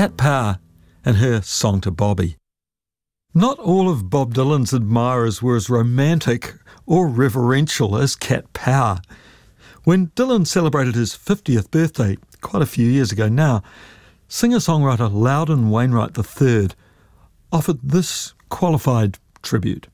Cat Power and her Song to Bobby. Not all of Bob Dylan's admirers were as romantic or reverential as Cat Power. When Dylan celebrated his 50th birthday, quite a few years ago now, singer-songwriter Loudon Wainwright III offered this qualified tribute.